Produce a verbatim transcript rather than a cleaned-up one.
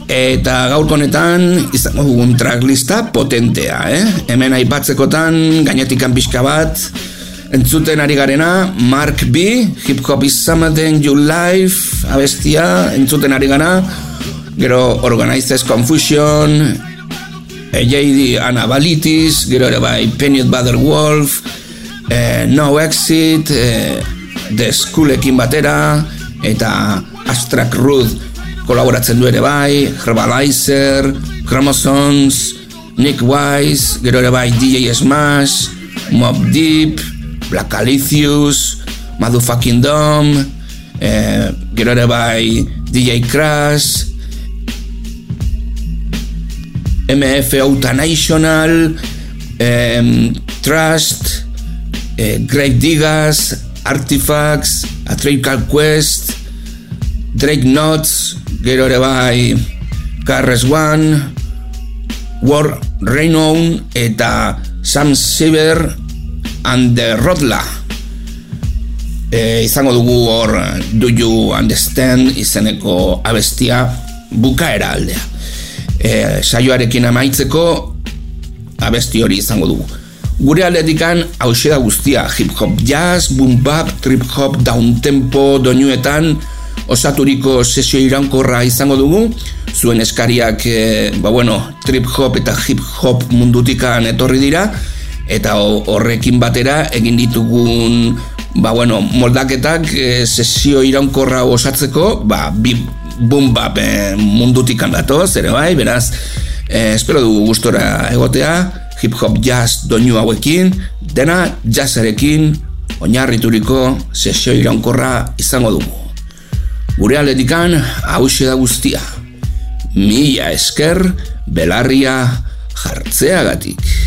Eta gaurko honetan izango dugun tracklista potentea, eh? Hemen aipatzekotan gainetikan pixka bat entzuten ari garena, Mark B, Hip Hop is Something You Life, abestia entzuten ari gana, gero Organized Confusion, J D Anabalitis, gero ere bai Peanut Butter Wolf, eh, No Exit, eh, The Schoolekin batera, eta Abstract Rude kolaboratzen du ere bai, Herbalizer, Chromosomes, Nick Wise, gero ere bai D J Smash, Mobb Deep, Black Alicious, Motherfucking Dom, eh, gero ere bai D J Crash, M F National, eh, Trust, eh, Grave Diggers, Artifacts, A Tribe Called Quest, Drake Nuts, gero ere bai K R S One, War Renown eta Sam Sever and the Rodla. E, izango dugu hor Do You Understand izeneko abestia bukaera aldea. E, saioarekin amaitzeko abesti hori izango dugu. Gure aldetikan hauxe da guztia, hip hop jazz, boom bap, trip hop, down tempo, doinuetan osaturiko sesio iraunkorra izango dugu. Zuen eskariak e, ba bueno, trip hop eta hip hop mundutikan etorri dira, eta horrekin batera egin ditugun ba bueno, moldaketak e, sesio iraunkorra osatzeko, ba bi boom bap e, mundutikan datoz ere bai, beraz e, espero dugu gustora egotea hip hop jazz doinu hauekin, dena jazzarekin oinarrituriko sesio iraunkorra izango dugu. Gure aldetikan hauxe da guztia. Mila esker belarria jartzeagatik.